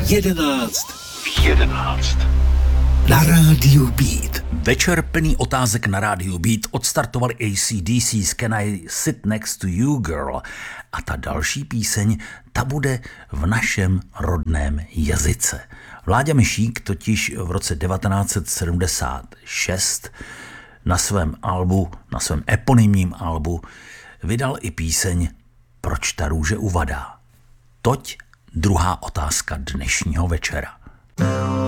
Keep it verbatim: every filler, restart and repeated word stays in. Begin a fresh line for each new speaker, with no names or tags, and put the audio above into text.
jedenáct. V jedenáct. Na rádiu Beat.
Večer plný otázek na rádiu Beat odstartovali A C D C s Can I Sit Next to You Girl. A ta další píseň, ta bude v našem rodném jazyce. Vláďa Myšík totiž v roce devatenáct set sedmdesát šest na svém albu, na svém eponymním albu vydal i píseň Proč ta růže uvadá. Toť druhá otázka dnešního večera.